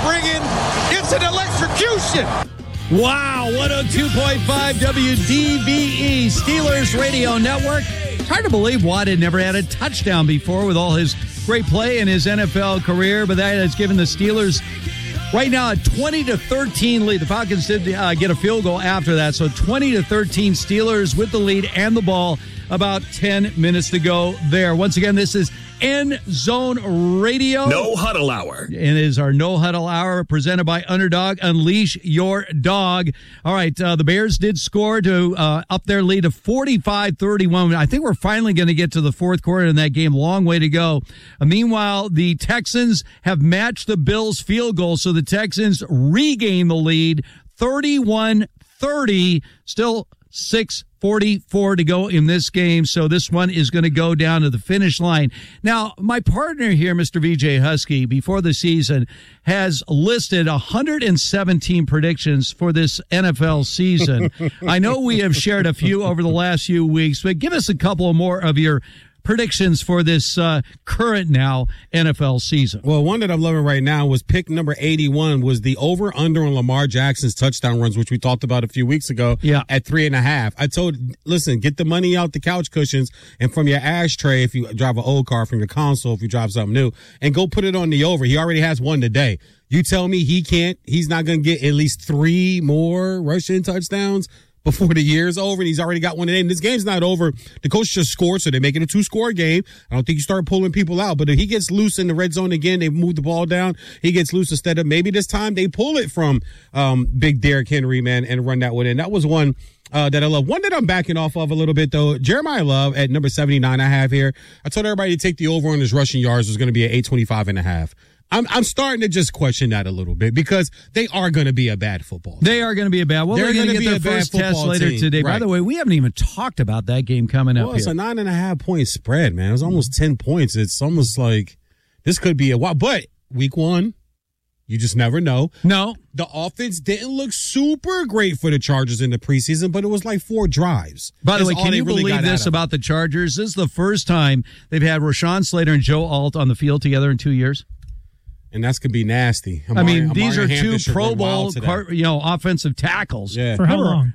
ringing. It's an electrocution. Wow, 102.5 WDVE, Steelers Radio Network. It's hard to believe Watt had never had a touchdown before with all his great play in his NFL career, but that has given the Steelers right now a 20-13 lead. The Falcons did get a field goal after that, so 20-13 Steelers with the lead and the ball. About 10 minutes to go there. Once again, this is End Zone Radio. No Huddle Hour. And it is our No Huddle Hour presented by Underdog. Unleash your dog. All right, the Bears did score to up their lead to 45-31. I think we're finally going to get to the fourth quarter in that game. Long way to go. Meanwhile, the Texans have matched the Bills' field goal, so the Texans regain the lead 31-30. Still 6:44 to go in this game, so this one is going to go down to the finish line. Now, my partner here, Mr. VJ Husky, before the season, has listed 117 predictions for this NFL season. I know we have shared a few over the last few weeks, but give us a couple more of your predictions for this current now NFL season. Well, one that I'm loving right now was pick number 81 was the over-under on Lamar Jackson's touchdown runs, which we talked about a few weeks ago at 3.5. I told, listen, get the money out the couch cushions and from your ashtray if you drive an old car, from your console if you drive something new, and go put it on the over. He already has one today. You tell me he's not going to get at least 3 more rushing touchdowns before the year's over, and he's already got one today. And this game's not over. The coach just scored, so they're making a 2-score game. I don't think you start pulling people out, but if he gets loose in the red zone again, they move the ball down, he gets loose instead of maybe this time they pull it from big Derrick Henry, man, and run that one in. That was one that I love. One that I'm backing off of a little bit, though, Jeremiah Love at number 79 I have here. I told everybody to take the over on his rushing yards. Was going to be at 825.5. I'm starting to just question that a little bit because they are going to be a bad football team. They are going to be a bad. Well, they're going to get their first test later today. Right. By the way, we haven't even talked about that game coming up. Well, it's a 9.5 point spread, man. It was almost 10 points. It's almost like this could be a while. But week 1, you just never know. No, the offense didn't look super great for the Chargers in the preseason, but it was like 4 drives. By the way, can you believe this about the Chargers? This is the first time they've had Rashawn Slater and Joe Alt on the field together in 2 years. And that's going to be nasty. These are 2 Pro Bowl, offensive tackles. Yeah. For how long?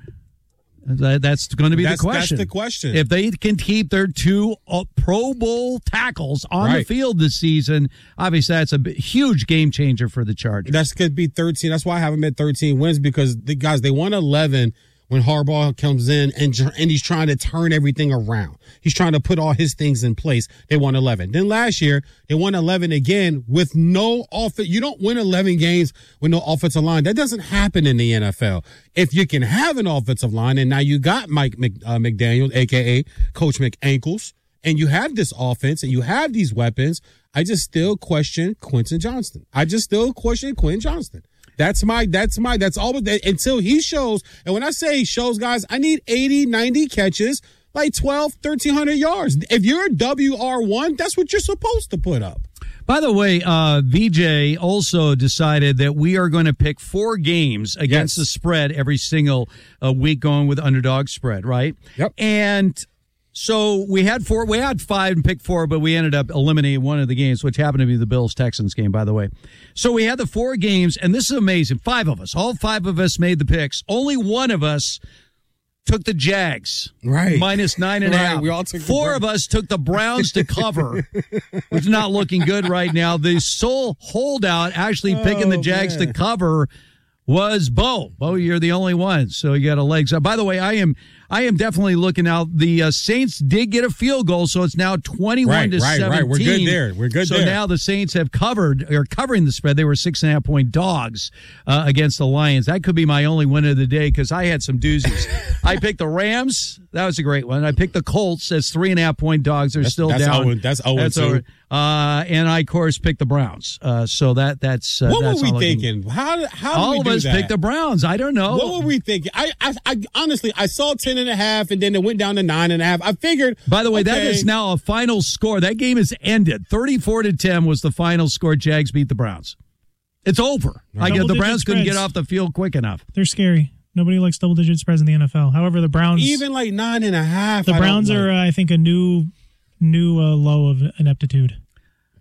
That's going to be the question. That's the question. If they can keep their 2 Pro Bowl tackles on the field this season, obviously that's a huge game changer for the Chargers. That could be 13. That's why I have them at 13 wins, because the guys, they won 11 when Harbaugh comes in and he's trying to turn everything around. He's trying to put all his things in place. They won 11. Then last year, they won 11 again with no offense. You don't win 11 games with no offensive line. That doesn't happen in the NFL. If you can have an offensive line, and now you got Mike McDaniel, a.k.a. Coach McAnkles, and you have this offense and you have these weapons, I just still question Quentin Johnston. That's all until he shows. And when I say he shows, guys, I need 80, 90 catches, like 1,300 yards. If you're a WR1, that's what you're supposed to put up. By the way, VJ also decided that we are going to pick 4 games against the spread every single week, going with underdog spread, right? Yep. And so we had 4. We had 5 and picked 4, but we ended up eliminating one of the games, which happened to be the Bills-Texans game, by the way. So we had the 4 games, and this is amazing. 5 of us, all 5 of us made the picks. Only one of us took the Jags, right? Minus 9.5. Right, we all took 4 of us took the Browns to cover, which is not looking good right now. The sole holdout actually picking the Jags to cover was Bo. Bo, you're the only one, so you got a legs up. By the way, I am definitely looking out. The Saints did get a field goal, so it's now 21-17. Right. We're good there. So now the Saints have covering the spread. They were 6.5 point dogs against the Lions. That could be my only win of the day because I had some doozies. I picked the Rams. That was a great one. I picked the Colts as 3.5 point dogs. They're still down. That's 0-2. And I, of course, picked the Browns. So that's what that's were we thinking? How all did we of us picked the Browns. I don't know. What were we thinking? I honestly, I saw 10.5, and then it went down to 9.5. I figured. By the way, that is now a final score. That game is ended. 34-10 was the final score. Jags beat the Browns. It's over. The Browns couldn't get off the field quick enough. They're scary. Nobody likes double-digit spreads in the NFL. However, the Browns, even like 9.5. The Browns are, I think, a new low of ineptitude.